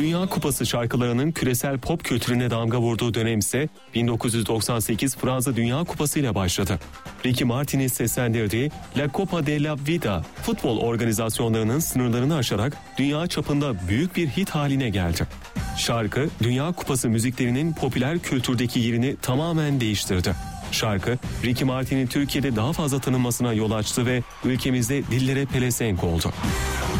Dünya Kupası şarkılarının küresel pop kültürüne damga vurduğu dönem ise 1998 Fransa Dünya Kupası ile başladı. Ricky Martin'in seslendirdiği La Copa de la Vida futbol organizasyonlarının sınırlarını aşarak dünya çapında büyük bir hit haline geldi. Şarkı, Dünya Kupası müziklerinin popüler kültürdeki yerini tamamen değiştirdi. Şarkı, Ricky Martin'in Türkiye'de daha fazla tanınmasına yol açtı ve ülkemizde dillere pelesenk oldu.